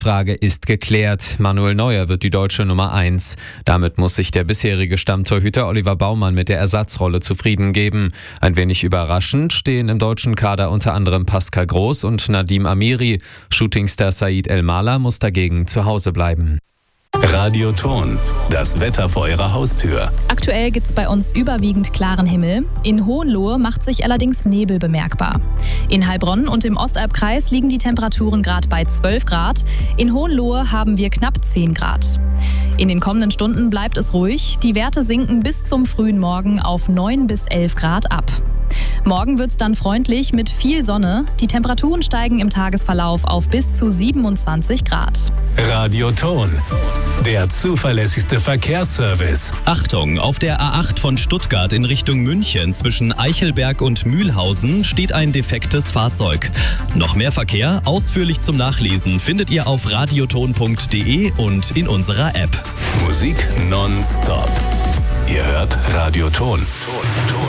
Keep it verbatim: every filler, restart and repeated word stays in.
Frage ist geklärt. Manuel Neuer wird die deutsche Nummer eins. Damit muss sich der bisherige Stammtorhüter Oliver Baumann mit der Ersatzrolle zufrieden geben. Ein wenig überraschend stehen im deutschen Kader unter anderem Pascal Groß und Nadim Amiri. Shootingstar Said El-Mala muss dagegen zu Hause bleiben. Radio Ton, das Wetter vor Ihrer Haustür. Aktuell gibt es bei uns überwiegend klaren Himmel. In Hohenlohe macht sich allerdings Nebel bemerkbar. In Heilbronn und im Ostalbkreis liegen die Temperaturen gerade bei zwölf Grad. In Hohenlohe haben wir knapp zehn Grad. In den kommenden Stunden bleibt es ruhig. Die Werte sinken bis zum frühen Morgen auf neun bis elf Grad ab. Morgen wird es dann freundlich mit viel Sonne. Die Temperaturen steigen im Tagesverlauf auf bis zu siebenundzwanzig Grad. Radio Ton, der zuverlässigste Verkehrsservice. Achtung, auf der A acht von Stuttgart in Richtung München zwischen Eichelberg und Mühlhausen steht ein defektes Fahrzeug. Noch mehr Verkehr, ausführlich zum Nachlesen, findet ihr auf radioton punkt de und in unserer App. Musik nonstop. Ihr hört Radio Ton. Ton, Ton.